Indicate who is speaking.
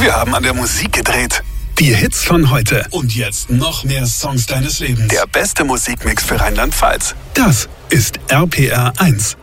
Speaker 1: Wir haben an der Musik gedreht. Die Hits von heute. Und jetzt noch mehr Songs deines Lebens. Der beste Musikmix für Rheinland-Pfalz. Das ist RPR 1.